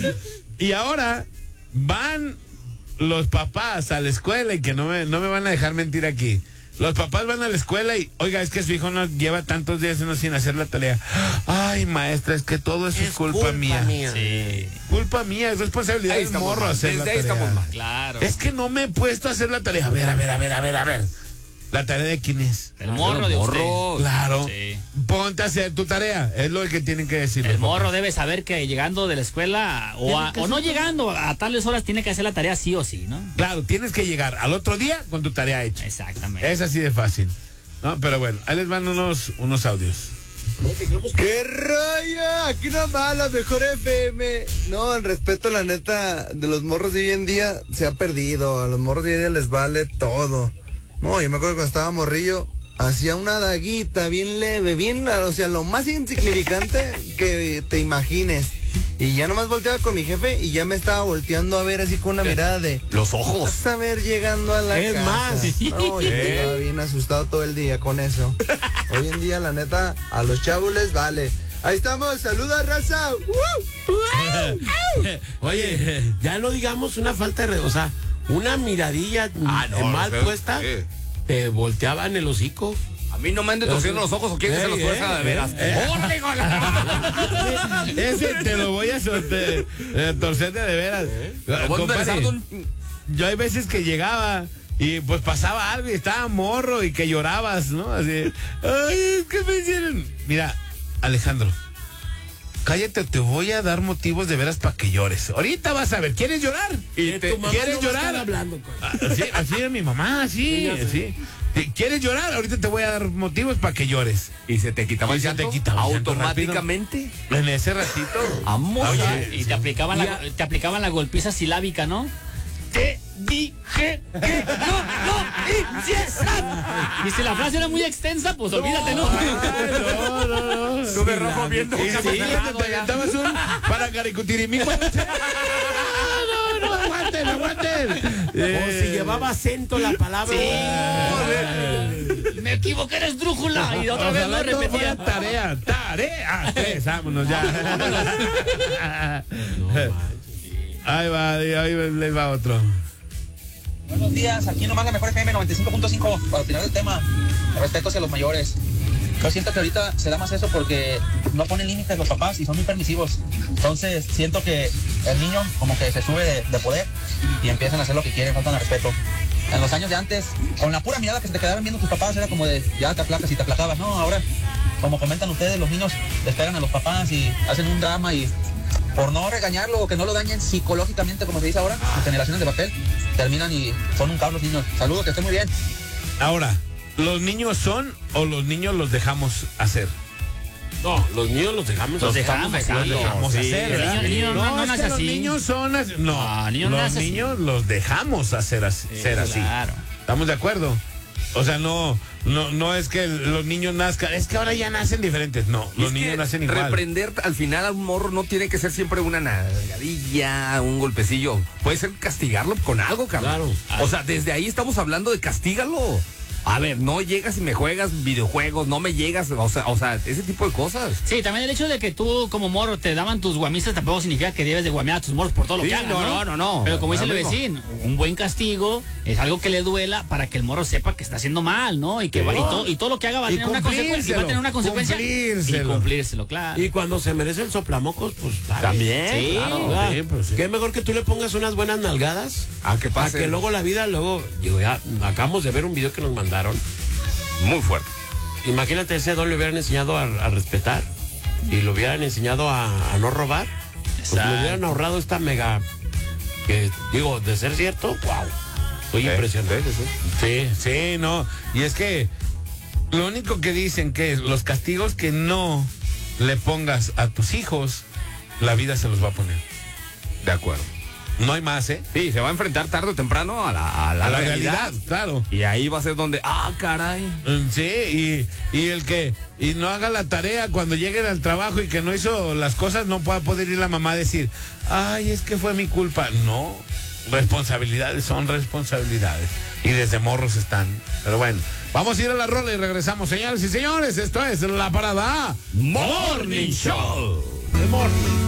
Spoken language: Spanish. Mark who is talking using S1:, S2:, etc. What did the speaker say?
S1: Y ahora van los papás a la escuela y que no me van a dejar mentir aquí. Los papás van a la escuela y, oiga, es que su hijo no lleva tantos días sin hacer la tarea. Ay, maestra, es que todo eso es culpa mía.
S2: Sí.
S1: Culpa mía, es responsabilidad del morro hacer la tarea.
S3: Estamos mal.
S2: Claro.
S1: Es que no me he puesto a hacer la tarea. A ver. ¿La tarea de quién es?
S2: El morro de usted.
S1: Claro.
S2: Sí.
S1: Ponte a hacer tu tarea. Es lo que tienen que decir.
S2: El morro debe saber que llegando de la escuela o no llegando a tales horas tiene que hacer la tarea sí o sí, ¿no?
S1: Claro, tienes que llegar al otro día con tu tarea hecha.
S2: Exactamente.
S1: Es así de fácil. ¿No? Pero bueno, ahí les van unos audios.
S4: ¡Qué rollo! Aquí nomás la mejor FM. No, el respeto, la neta, de los morros de hoy en día se ha perdido. A los morros de hoy en día les vale todo. No, yo me acuerdo cuando estaba morrillo, hacía una daguita bien leve, o sea, lo más insignificante que te imagines. Y ya nomás volteaba con mi jefe y ya me estaba volteando a ver así con una mirada de...
S3: Los ojos.
S4: Vas a ver llegando a la
S3: Es
S4: casa.
S3: más.
S4: No, yo estaba bien asustado todo el día con eso. Hoy en día, la neta, a los chavos les vale. Ahí estamos, saluda, raza.
S5: Oye, ya no digamos una falta de... O sea, una miradilla mal puesta, te volteaban el hocico.
S3: A mí no me anden torciendo los ojos o quieren que se los tuerza de veras.
S1: Ese te lo voy a torcer de veras. Compadre, yo hay veces que llegaba y pues pasaba algo y estaba morro y que llorabas, ¿no? Así, ay, ¿qué me hicieron? Mira, Alejandro, cállate, te voy a dar motivos de veras para que llores. Ahorita vas a ver, ¿quieres llorar? ¿Quieres llorar?
S5: Hablando,
S1: así es mi mamá, así. ¿Quieres llorar? Ahorita te voy a dar motivos para que llores.
S3: ¿Y se te quitaba el llanto? ¿Automáticamente?
S1: En ese ratito.
S2: Oye, y te aplicaban la golpiza silábica, ¿no? Te dije que no hicieran. Y si la frase era muy extensa, pues olvídate, ¿no?
S1: No.
S3: Tú me rojo viendo.
S1: Sí, te aventabas un para caricutirimico. No, aguanten.
S5: O si llevaba acento la palabra.
S2: Me equivoqué, eres drújula. Y otra vez lo repetía.
S1: Tarea. Vámonos ya. Ahí les va otro.
S6: Buenos días, aquí nomás la mejor FM 95.5 para opinar del tema. Respeto hacia los mayores. Yo siento que ahorita se da más eso porque no ponen límites los papás y son muy permisivos. Entonces siento que el niño como que se sube de poder y empiezan a hacer lo que quieren, faltan al respeto. En los años de antes, con la pura mirada que se te quedaban viendo tus papás, era como de ya te aplacas y te aplacabas. No, ahora, como comentan ustedes, los niños les pegan a los papás y hacen un drama y por no regañarlo o que no lo dañen psicológicamente, como se dice ahora, en generaciones de papel, terminan y son un caos los niños. Saludos, que estén muy bien.
S1: Ahora, ¿los niños son o los niños los dejamos hacer?
S5: No, los niños los dejamos
S1: hacer, ¿verdad?
S2: El niño no nace así.
S1: Los niños son así. No, los niños los dejamos hacer ser así.
S2: Claro.
S1: ¿Estamos de acuerdo? O sea, no es que los niños nazcan, es que ahora ya nacen diferentes. No, los niños nacen igual.
S3: Reprender al final a un morro no tiene que ser siempre una nalgadilla, un golpecillo. Puede ser castigarlo con algo, cabrón. Claro. O sea, desde ahí estamos hablando de castígalo. A ver, no llegas y me juegas videojuegos, no me llegas, o sea, ese tipo de cosas.
S2: Sí, también el hecho de que tú como morro te daban tus guamistas tampoco significa que debes de guamear a tus morros por todo lo que hagan,
S3: no.
S2: Pero como dice el vecino, un buen castigo es algo que le duela para que el morro sepa que está haciendo mal, ¿no? Y que y todo lo que va a tener una consecuencia. Va a tener una consecuencia. Y cumplírselo, claro.
S5: Y cuando se merece el soplamocos, pues
S3: también.
S2: Sí,
S5: claro. Sí, pues, sí. Qué mejor que tú le pongas unas buenas nalgadas.
S3: A que pase.
S5: Para que luego la vida, digo, ya acabamos de ver un video que nos mandaron.
S3: Muy fuerte.
S5: Imagínate, ese don le hubieran enseñado a respetar y le hubieran enseñado a no robar. Pues le hubieran ahorrado esta mega, que digo, de ser cierto, wow. Estoy impresionado.
S1: Sí, no. Y es que lo único que dicen que es los castigos que no le pongas a tus hijos, la vida se los va a poner.
S3: De acuerdo.
S1: No hay más, ¿eh?
S3: Sí, se va a enfrentar tarde o temprano a la realidad,
S1: claro.
S3: Y ahí va a ser donde, caray.
S1: Sí, y el que no haga la tarea cuando lleguen al trabajo y que no hizo las cosas, no pueda poder ir la mamá a decir, ay, es que fue mi culpa. No, responsabilidades son responsabilidades. Y desde morros están. Pero bueno, vamos a ir a la rola y regresamos, señores y señores. Esto es La Parada
S3: Morning Show.
S1: The Morning.